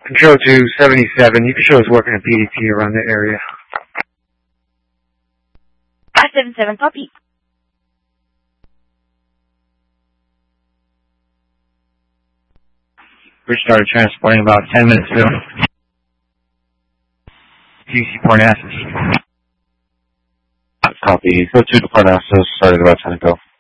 Control 277, you can show us working at PDT around the area. 577, copy. We started transporting about 10 minutes ago. DC Parnassus. Copy. Go to the Parnassus, started about 10 ago.